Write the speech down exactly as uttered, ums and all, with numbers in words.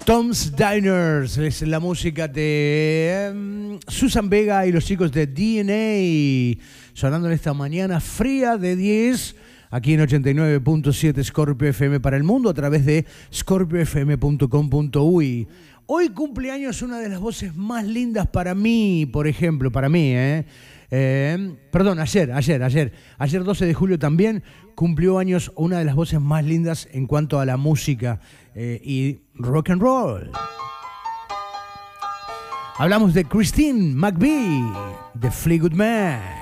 Tom's Diners es la música de um, Susan Vega y los chicos de D N A, sonando en esta mañana fría de diez, aquí en ochenta y nueve punto siete Scorpio F M para el mundo a través de scorpio f m punto com punto u y. Hoy cumpleaños una de las voces más lindas para mí, por ejemplo, para mí, ¿eh? Eh, perdón, ayer, ayer, ayer, ayer doce de julio también cumplió años una de las voces más lindas en cuanto a la música eh, y rock and roll. Hablamos de Christine McVie, de Fleetwood Mac.